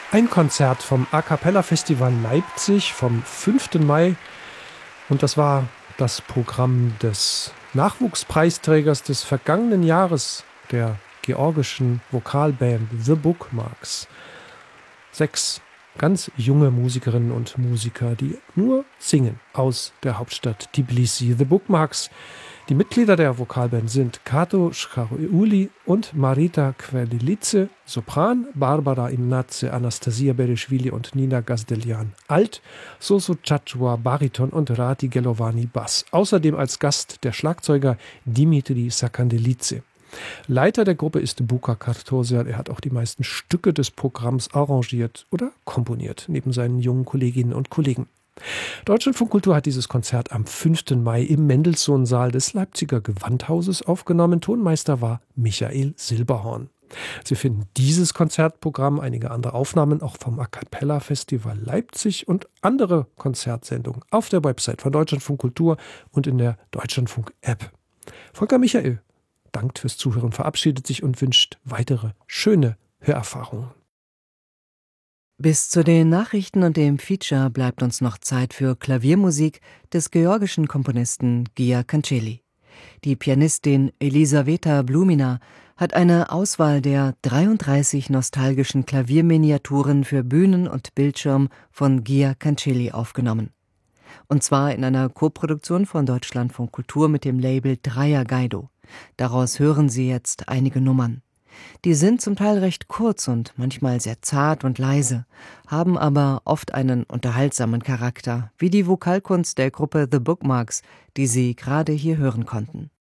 Ein Konzert vom A Cappella Festival Leipzig vom 5. Mai. Und das war das Programm des Nachwuchspreisträgers des vergangenen Jahres, der georgischen Vokalband The Bookmarks. 6 ganz junge Musikerinnen und Musiker, die nur singen aus der Hauptstadt Tbilisi. The Bookmarks. Die Mitglieder der Vokalband sind Kato Shkharouli und Marita Kvelilice, Sopran, Barbara Imnatze, Anastasia Bereschwili und Nina Gazdelian, Alt, Soso Chachua, Bariton und Rati Gelovani, Bass. Außerdem als Gast der Schlagzeuger Dimitri Sakandelice. Leiter der Gruppe ist Buka Kartosian. Er hat auch die meisten Stücke des Programms arrangiert oder komponiert, neben seinen jungen Kolleginnen und Kollegen. Deutschlandfunk Kultur hat dieses Konzert am 5. Mai im Mendelssohn-Saal des Leipziger Gewandhauses aufgenommen. Tonmeister war Michael Silberhorn. Sie finden dieses Konzertprogramm, einige andere Aufnahmen auch vom A Cappella Festival Leipzig und andere Konzertsendungen auf der Website von Deutschlandfunk Kultur und in der Deutschlandfunk-App. Volker Michael dankt fürs Zuhören, verabschiedet sich und wünscht weitere schöne Hörerfahrungen. Bis zu den Nachrichten und dem Feature bleibt uns noch Zeit für Klaviermusik des georgischen Komponisten Gia Kancheli. Die Pianistin Elisaveta Blumina hat eine Auswahl der 33 nostalgischen Klavierminiaturen für Bühnen und Bildschirm von Gia Kancheli aufgenommen. Und zwar in einer Koproduktion von Deutschlandfunk Kultur mit dem Label Dreier Gaido. Daraus hören Sie jetzt einige Nummern. Die sind zum Teil recht kurz und manchmal sehr zart und leise, haben aber oft einen unterhaltsamen Charakter, wie die Vokalkunst der Gruppe The Bookmarks, die Sie gerade hier hören konnten.